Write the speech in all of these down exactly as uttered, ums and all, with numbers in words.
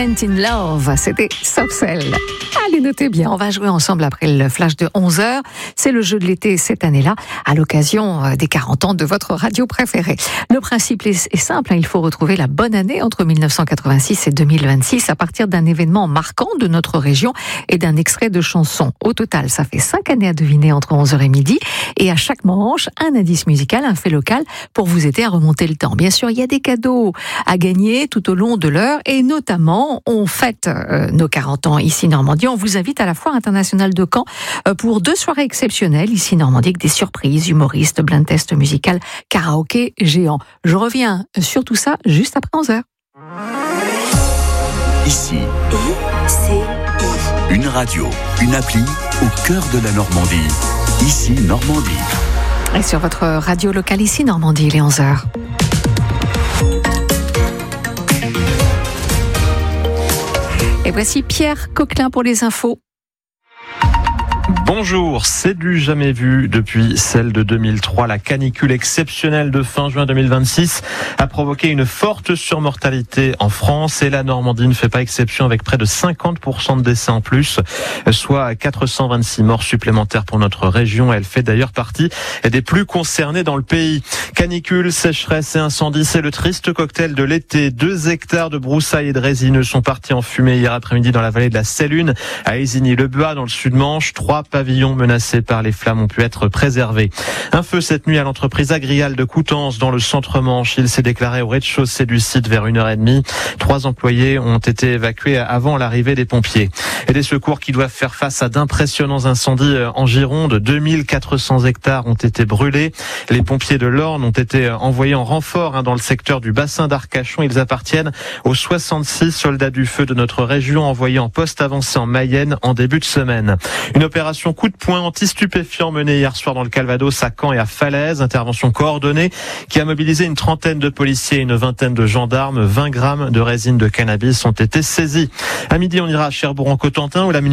Ain't in Love, c'était Soft Cell. Allez, notez bien, on va jouer ensemble après le flash de onze heures. C'est le jeu de l'été cette année-là, à l'occasion des quarante ans de votre radio préférée. Le principe est simple, il faut retrouver la bonne année entre mille neuf cent quatre-vingt-six et deux mille vingt-six à partir d'un événement marquant de notre région et d'un extrait de chanson. Au total, ça fait cinq années à deviner entre onze heures et midi. Et à chaque manche, un indice musical, un fait local pour vous aider à remonter le temps. Bien sûr, il y a des cadeaux à gagner tout au long de l'heure et notamment, on fête euh, nos quarante ans ici Normandie. On vous invite à la Foire internationale de Caen euh, pour deux soirées exceptionnelles ici Normandie avec des surprises, humoristes, blind test musical, karaoké géant. Je reviens sur tout ça juste après onze heures. Ici, I C I. Une radio, une appli au cœur de la Normandie. Ici Normandie. Et sur votre radio locale ici Normandie, il est onze heures. Et voici Pierre Coquelin pour les infos. Bonjour, c'est du jamais vu depuis celle de deux mille trois. La canicule exceptionnelle de fin juin deux mille vingt-six a provoqué une forte surmortalité en France et la Normandie ne fait pas exception avec près de cinquante pour cent de décès en plus, soit quatre cent vingt-six morts supplémentaires pour notre région. Elle fait d'ailleurs partie des plus concernées dans le pays. Canicule, sécheresse et incendie, c'est le triste cocktail de l'été. Deux hectares de broussailles et de résineux sont partis en fumée hier après-midi dans la vallée de la Sélune, à Isigny-le-Bois dans le sud-Manche. Trois pavillons menacés par les flammes ont pu être préservés. Un feu cette nuit à l'entreprise Agrial de Coutances dans le centre-Manche. Il s'est déclaré au rez-de-chaussée du site vers une heure trente. Trois employés ont été évacués avant l'arrivée des pompiers. Et des secours qui doivent faire face à d'impressionnants incendies en Gironde. deux mille quatre cents hectares ont été brûlés. Les pompiers de l'Orne ont été envoyés en renfort hein, dans le secteur du bassin d'Arcachon. Ils appartiennent aux soixante-six soldats du feu de notre région envoyés en poste avancé en Mayenne en début de semaine. Une opération coup de poing anti-stupéfiant menée hier soir dans le Calvados à Caen et à Falaise. Intervention coordonnée qui a mobilisé une trentaine de policiers et une vingtaine de gendarmes. vingt grammes de résine de cannabis ont été saisis. À midi, on ira à Cherbourg-en-Cotentin où la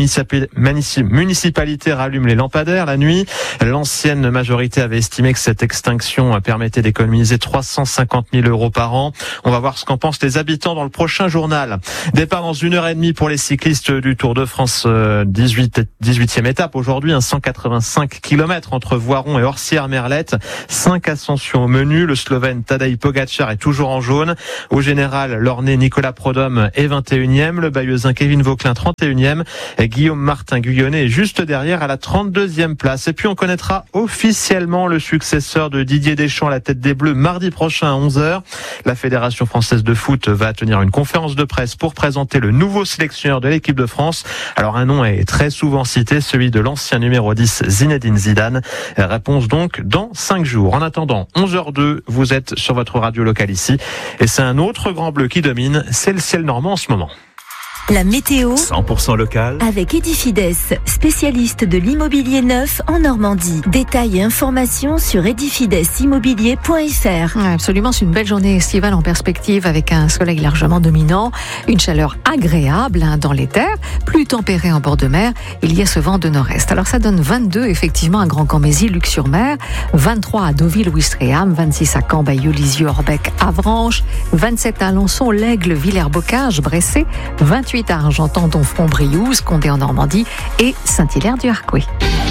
municipalité rallume les lampadaires la nuit. L'ancienne majorité avait estimé que cette extinction permettait d'économiser trois cent cinquante mille euros par an. On va voir ce qu'en pensent les habitants dans le prochain journal. Départ dans une heure et demie pour les cyclistes du Tour de France, dix-huit, dix-huitième étape aujourd'hui, un cent quatre-vingt-cinq kilomètres entre Voiron et Orsières-Merlette. Cinq ascensions au menu. Le Slovène Tadej Pogačar est toujours en jaune. Au général, l'Ornais Nicolas Prodhomme est vingt et unième. Le Bayeuxin Kevin Vauquelin trente et unième. Et Guillaume Martin Guyonnet est juste derrière à la trente-deuxième place. Et puis on connaîtra officiellement le successeur de Didier Deschamps à la tête des Bleus mardi prochain à onze heures. La Fédération française de foot va tenir une conférence de presse pour présenter le nouveau sélectionneur de l'équipe de France. Alors un nom est très souvent cité, celui de l'ancien numéro dix Zinedine Zidane. Réponse donc dans cinq jours. En attendant, onze heures deux, vous êtes sur votre radio locale ici. Et c'est un autre grand bleu qui domine, c'est le ciel normand en ce moment. La météo cent pour cent local avec Edifides, spécialiste de l'immobilier neuf en Normandie. Détails et informations sur edifides immobilier point f r. Absolument, c'est une belle journée estivale en perspective avec un soleil largement dominant, une chaleur agréable hein, dans les terres, plus tempérée en bord de mer. Il y a ce vent de nord-est. Alors ça donne vingt-deux effectivement à Grand-Cambésis, Luc-sur-Mer, vingt-trois à Deauville, Ouistreham, vingt-six à Caen, Bayeux, Lisieux, Orbec, Avranches, vingt-sept à Alençon, l'Aigle, Villers-Bocage, Bressé, vingt-huit à Argentan, Donfront, Briouze, Condé en Normandie et Saint-Hilaire-du-Harcouët.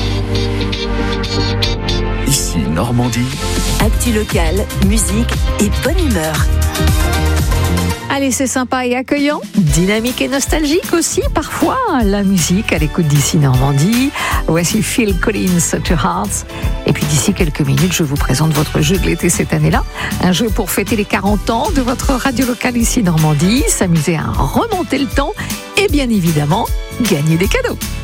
Ici Normandie. Actu locale, musique et bonne humeur. Allez, c'est sympa et accueillant, dynamique et nostalgique aussi parfois, la musique à l'écoute d'ici Normandie. Voici Phil Collins, To Hearts. Et puis d'ici quelques minutes, je vous présente votre jeu de l'été cette année-là. Un jeu pour fêter les quarante ans de votre radio locale ici Normandie, s'amuser à remonter le temps et bien évidemment, gagner des cadeaux.